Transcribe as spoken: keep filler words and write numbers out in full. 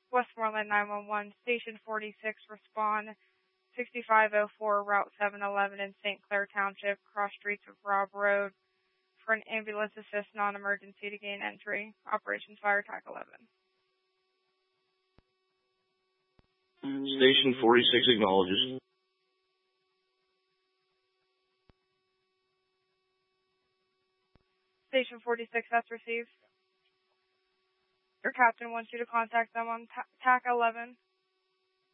Westmoreland nine one one, Station forty-six, respond sixty-five oh four Route seven eleven in Saint Clair Township, cross streets of Robb Road, for an ambulance assist non-emergency to gain entry. Operations Fire Tac eleven. Station forty-six acknowledges. Station forty-six, that's received. Your captain wants you to contact them on Tac eleven.